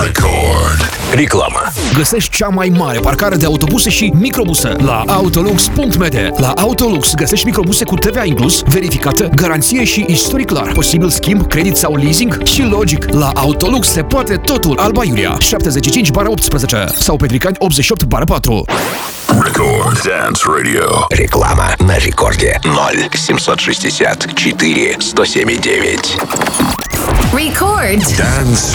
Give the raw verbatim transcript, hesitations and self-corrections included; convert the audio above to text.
Record. Reclamă. Găsești cea mai mare parcare de autobuse și microbuse la autolux punct m d. La Autolux găsești microbuse cu T V A inclus, verificată, garanție și istoric clar. Posibil schimb, credit sau leasing? Și logic, la Autolux se poate totul. Alba Iulia, șaptezeci și cinci optsprezece sau Petricani optzeci și opt patru. Record Dance Radio. Реклама на рекорде ноль семьсот шестьдесят четыре сто семь девять. Record. Dance